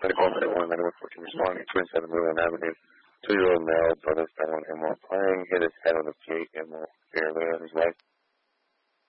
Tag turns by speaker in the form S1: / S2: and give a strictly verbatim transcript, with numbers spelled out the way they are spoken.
S1: Medical one ninety-one fourteen responding, twenty-seven Leland Avenue. Two-year-old male, brother, felon, and while playing, hit his head on the gate and will barely on his life.